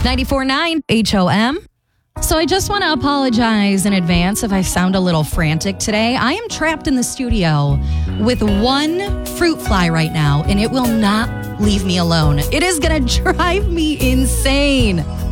94.9 HOM. So I just want to apologize in advance if I sound a little frantic today. I am trapped in the studio with one fruit fly right now, and it will not leave me alone. It is going to drive me insane.